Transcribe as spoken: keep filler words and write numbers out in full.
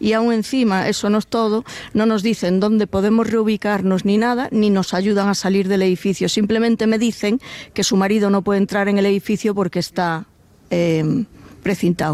y aún encima, eso no es todo, no nos dicen dónde podemos reubicarnos ni nada, ni nos ayudan a salir del edificio. Simplemente me dicen que su marido no puede entrar en el edificio porque está eh, precintado.